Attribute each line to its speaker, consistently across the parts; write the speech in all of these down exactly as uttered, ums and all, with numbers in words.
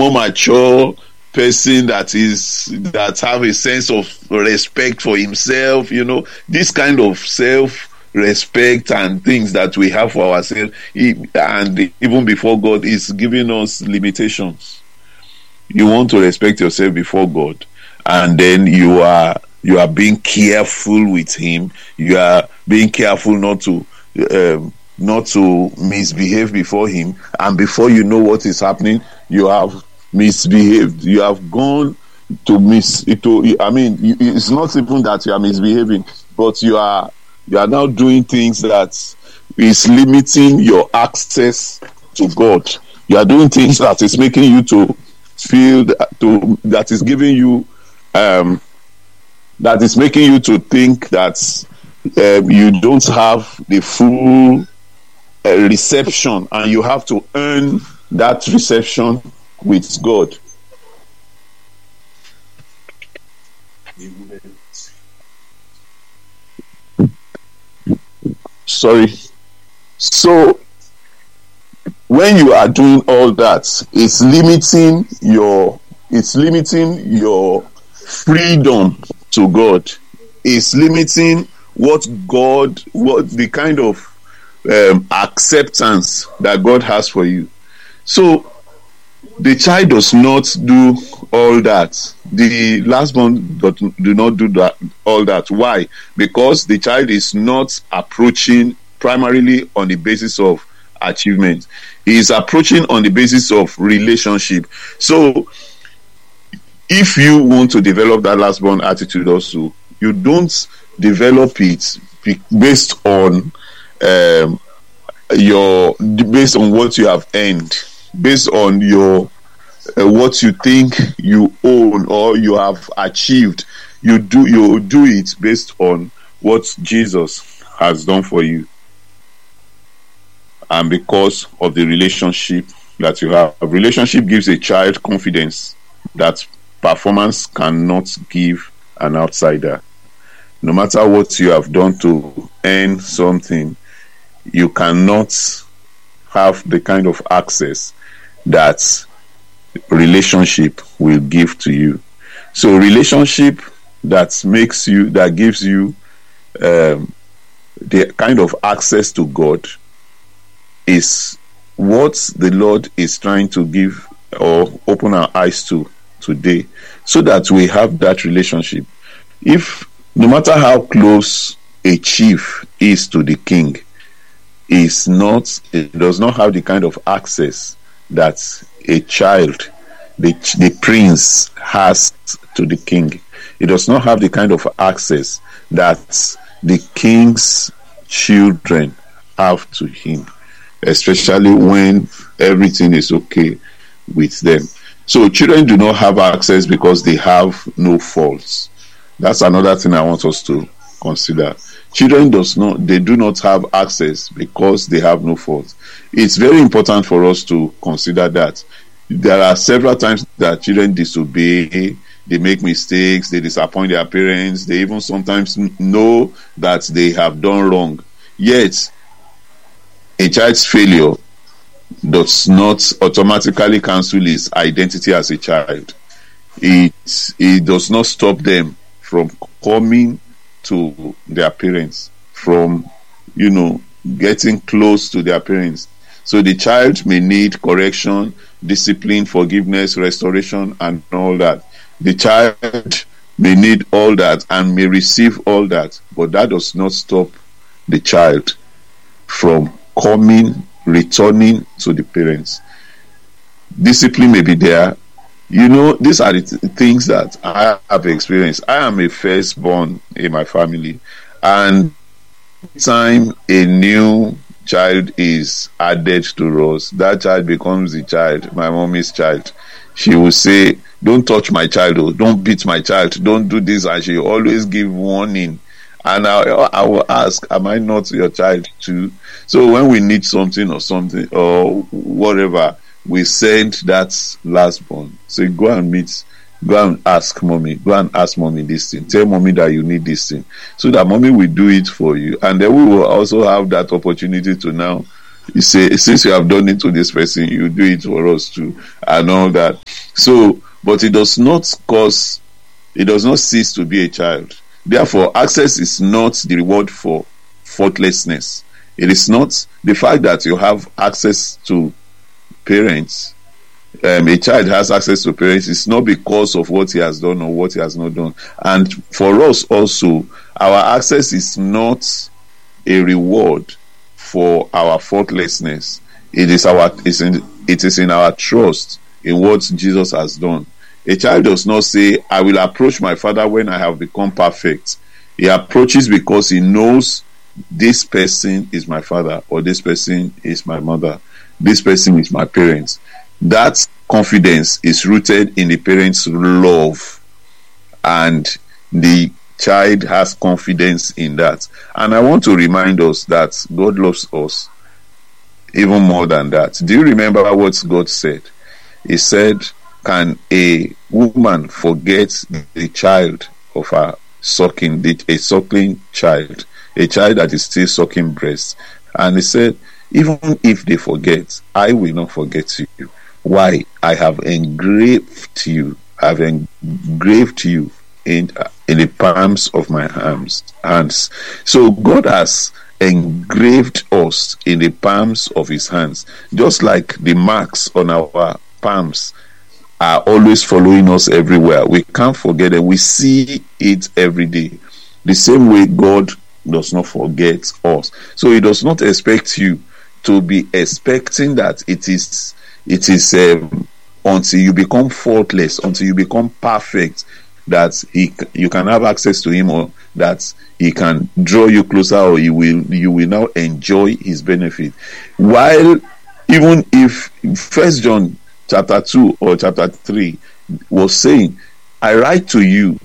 Speaker 1: more mature person that is that have a sense of respect for himself, you know, this kind of self respect and things that we have for ourselves, and even before God, is giving us limitations. You want to respect yourself before God, and then you are you are being careful with Him. You are being careful not to um, not to misbehave before Him, and before you know what is happening, you have misbehaved. You have gone to miss to. I mean, it's not even that you are misbehaving, but you are you are now doing things that is limiting your access to God. You are doing things that is making you to feel that, to that is giving you um that is making you to think that um, you don't have the full uh, reception, and you have to earn that reception with God. Sorry. So when you are doing all that, it's limiting your it's limiting your freedom to God. It's limiting what God, what the kind of um, acceptance that God has for you. So the child does not do all that. The last one do, do not do that all that. Why? Because the child is not approaching primarily on the basis of achievement. He is approaching on the basis of relationship. So if you want to develop that last born attitude also, you don't develop it based on um, your based on what you have earned, based on your uh, what you think you own or you have achieved. You do you do it based on what Jesus has done for you, and because of the relationship that you have. A relationship gives a child confidence that performance cannot give an outsider. No matter what you have done to earn something, you cannot have the kind of access that relationship will give to you. So relationship that makes you, that gives you um, the kind of access to God is what the Lord is trying to give or open our eyes to today, so that we have that relationship. If no matter how close a chief is to the king, is not it does not have the kind of access that a child, the, the prince has to the king. It does not have the kind of access that the king's children have to him, especially when everything is okay with them. So children do not have access because they have no faults. That's another thing I want us to consider. Children does not they do not have access because they have no fault. It's very important for us to consider that. There are several times that children disobey, they make mistakes, they disappoint their parents, they even sometimes know that they have done wrong. Yet a child's failure does not automatically cancel his identity as a child. It, it does not stop them from coming to their parents, from, you know, getting close to their parents. So the child may need correction, discipline, forgiveness, restoration, and all that. The child may need all that and may receive all that, but that does not stop the child from coming, returning to the parents. Discipline may be there. You know, these are the th- things that I have experienced. I am a firstborn in my family, and time a new child is added to us, that child becomes the child, my mommy's child. She will say, don't touch my child, or don't beat my child, don't do this, and she always give warning. And I, I will ask, am I not your child too? So when we need something or something or whatever, we send that last born. So go and meet, go and ask mommy, go and ask mommy this thing. Tell mommy that you need this thing, so that mommy will do it for you. And then we will also have that opportunity to now, you say, since you have done it to this person, you do it for us too, and all that. So, but it does not cause, it does not cease to be a child. Therefore, access is not the reward for faultlessness. It is not the fact that you have access to parents. Um, a child has access to parents. It's not because of what he has done or what he has not done. And for us also, our access is not a reward for our faultlessness. It is our, it's in, it is in our trust in what Jesus has done. A child does not say, I will approach my father when I have become perfect. He approaches because he knows this person is my father, or this person is my mother, this person is my parents. That confidence is rooted in the parents' love, and the child has confidence in that. And I want to remind us that God loves us even more than that. Do you remember what God said? He said, can a woman forget the child of her sucking, the, a suckling child, a child that is still sucking breast? And he said, even if they forget, I will not forget you. Why? I have engraved you, I have engraved you in, in the palms of my hands. hands. So God has engraved us in the palms of his hands, just like the marks on our palms are always following us everywhere. We can't forget it. We see it every day. The same way God does not forget us. So he does not expect you to be expecting that it is it is um, until you become faultless, until you become perfect, that he you can have access to him, or that he can draw you closer, or you will you will now enjoy his benefit. While even if First John chapter two or chapter three was saying, I write to you,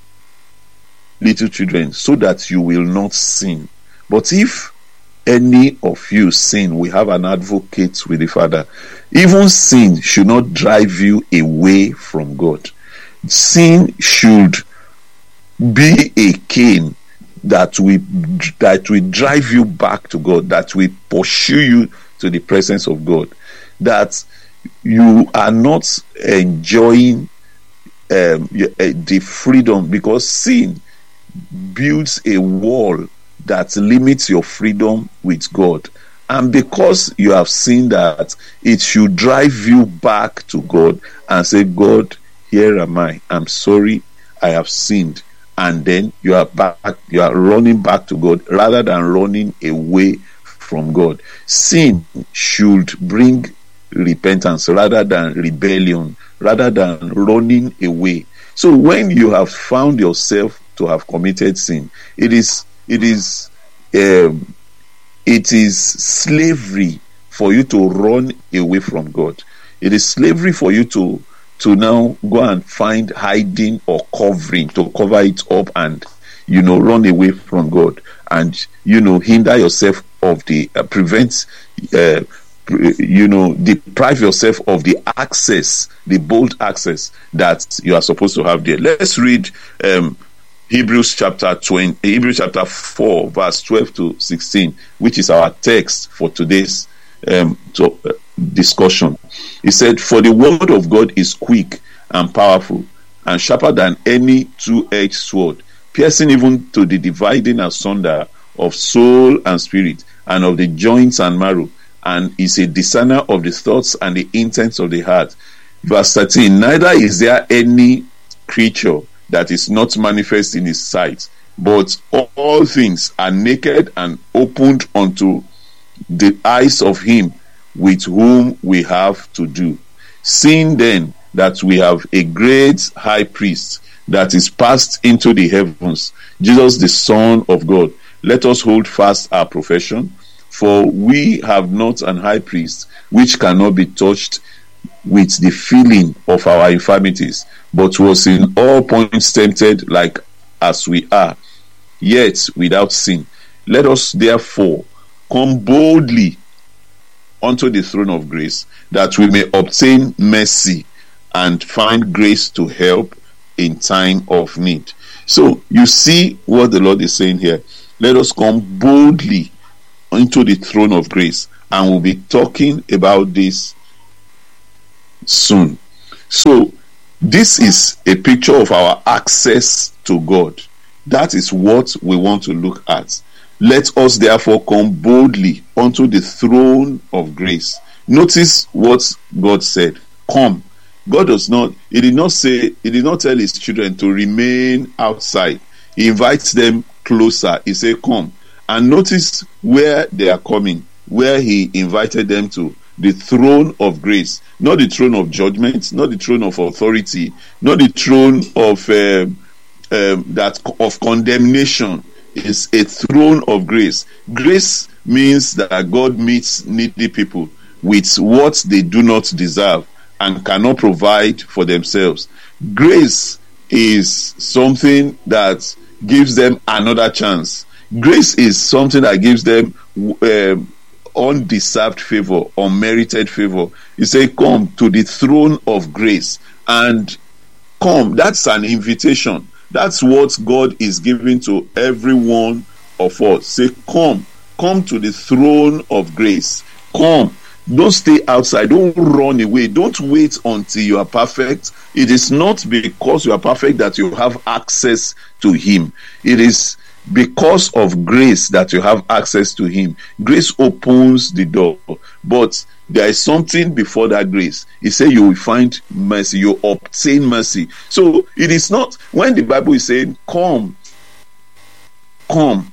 Speaker 1: little children, so that you will not sin. But if any of you sin, we have an advocate with the Father. Even sin should not drive you away from God. Sin should be a cane that will that will drive you back to God, that will pursue you to the presence of God, that you are not enjoying um, the freedom, because sin builds a wall that limits your freedom with God. And because you have seen that, it should drive you back to God and say, God, here am I. I'm sorry, I have sinned. And then you are back, you are running back to God rather than running away from God. Sin should bring repentance rather than rebellion, rather than running away. So when you have found yourself to have committed sin, it is it is um, it is slavery for you to run away from God. It is slavery for you to to now go and find hiding or covering, to cover it up and, you know, run away from God, and, you know, hinder yourself of the uh, prevent uh, you know, deprive yourself of the access, the bold access that you are supposed to have there. Let's read um, Hebrews chapter twenty, Hebrews chapter four, verse twelve to sixteen, which is our text for today's um, to, uh, discussion. He said, "For the word of God is quick and powerful, and sharper than any two-edged sword, piercing even to the dividing asunder of soul and spirit, and of the joints and marrow, and is a discerner of the thoughts and the intents of the heart." Verse thirteen, "Neither is there any creature that is not manifest in his sight, but all things are naked and opened unto the eyes of him with whom we have to do. Seeing then that we have a great high priest that is passed into the heavens, Jesus the Son of God, let us hold fast our profession. For we have not an high priest which cannot be touched with the feeling of our infirmities, but was in all points tempted like as we are, yet without sin. Let us therefore come boldly unto the throne of grace, that we may obtain mercy and find grace to help in time of need." So you see what the Lord is saying here. Let us come boldly into the throne of grace, and we'll be talking about this soon. So this is a picture of our access to God. That is what we want to look at. Let us therefore come boldly unto the throne of grace. Notice what God said. Come. God does not, he did not say, he did not tell his children to remain outside. He invites them closer. He said, come. And notice where they are coming, where he invited them to. The throne of grace. Not the throne of judgment, not the throne of authority, not the throne of um, um, that of condemnation. It's a throne of grace. Grace means that God meets needy people with what they do not deserve and cannot provide for themselves. Grace is something that gives them another chance. Grace is something that gives them um, undeserved favor, unmerited favor. You say, come to the throne of grace. And come, that's an invitation. That's what God is giving to every one of us. Say, come, come to the throne of grace. Come. Don't stay outside. Don't run away. Don't wait until you are perfect. It is not because you are perfect that you have access to him. It is because of grace that you have access to him. Grace opens the door, but there is something before that grace. He said you will find mercy, you obtain mercy. So it is not, when the Bible is saying come, come,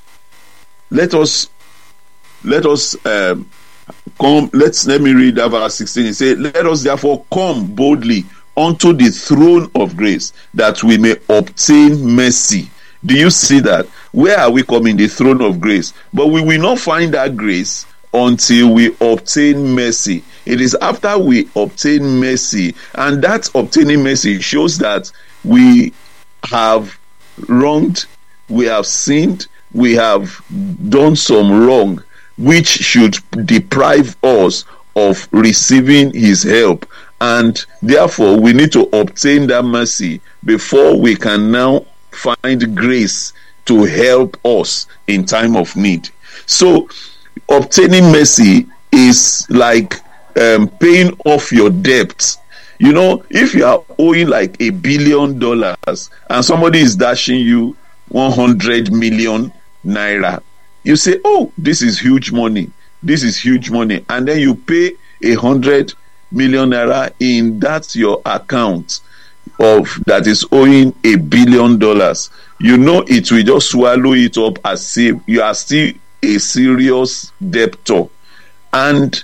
Speaker 1: let us let us um, come, let's let me read that verse sixteen. He said, let us therefore come boldly unto the throne of grace, that we may obtain mercy. Do you see that? Where are we coming? The throne of grace. But we will not find that grace until we obtain mercy. It is after we obtain mercy, and that obtaining mercy shows that we have wronged, we have sinned, we have done some wrong, which should deprive us of receiving his help. And therefore, we need to obtain that mercy before we can now find grace to help us in time of need. So obtaining mercy is like um, paying off your debt. You know, if you are owing like a billion dollars and somebody is dashing you one hundred million naira, you say, oh, this is huge money, this is huge money, and then you pay a hundred million naira in that your account of that is owing a billion dollars. You know, it will just swallow it up as if you are still a serious debtor, and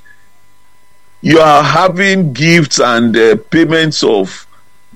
Speaker 1: you are having gifts and uh, payments of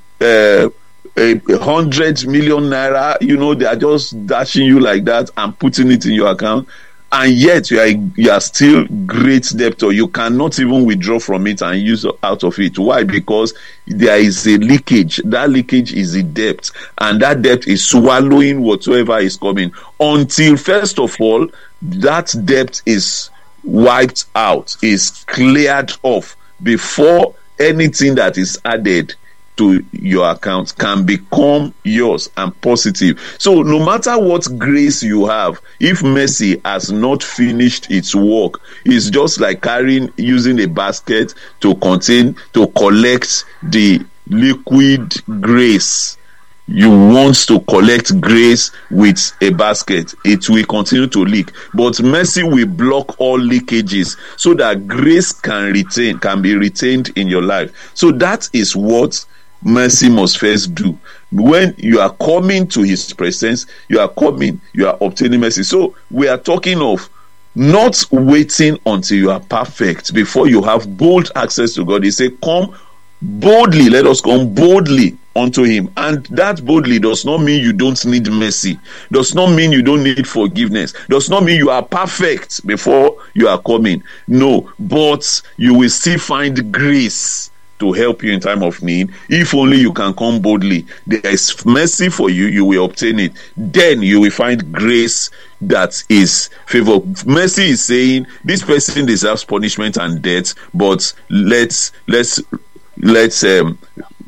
Speaker 1: uh, a, a hundred million naira. You know, they are just dashing you like that and putting it in your account, and yet you are you are still great debtor. You cannot even withdraw from it and use out of it. Why? Because there is a leakage. That leakage is a debt, and that debt is swallowing whatsoever is coming, until first of all that debt is wiped out, is cleared off, before anything that is added to your account can become yours and positive. So no matter what grace you have, if mercy has not finished its work, it's just like carrying, using a basket to contain, to collect the liquid grace. You want to collect grace with a basket, it will continue to leak. But mercy will block all leakages so that grace can retain, can be retained in your life. So that is what mercy must first do. When you are coming to his presence, you are coming, you are obtaining mercy. So we are talking of not waiting until you are perfect before you have bold access to God. He said, come boldly, let us come boldly unto him. And that boldly does not mean you don't need mercy, does not mean you don't need forgiveness, does not mean you are perfect before you are coming. No, but you will still find grace to help you in time of need. If only you can come boldly, there is mercy for you, you will obtain it. Then you will find grace that is favor. Mercy is saying this person deserves punishment and death, but let's let's let's um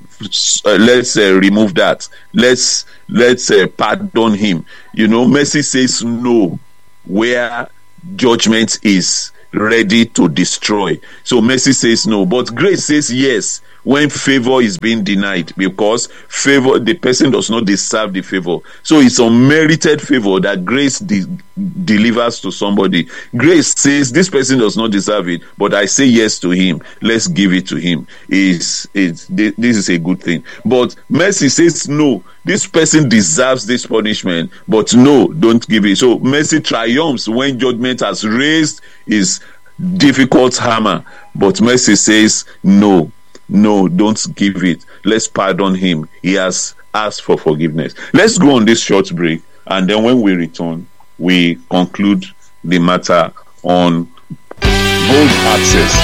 Speaker 1: uh, let's uh, remove that. Let's let's uh, pardon him. You know, mercy says no where judgment is ready to destroy. So mercy says no, but grace says yes when favor is being denied, because favor, the person does not deserve the favor. So it's unmerited favor that grace de- delivers to somebody. Grace says this person does not deserve it, but I say yes to him. Let's give it to him. Is is this is a good thing. But mercy says no. This person deserves this punishment, but no, don't give it. So mercy triumphs when judgment has raised his difficult hammer, but mercy says no, no, don't give it. Let's pardon him. He has asked for forgiveness. Let's go on this short break, and then when we return, we conclude the matter on bold access.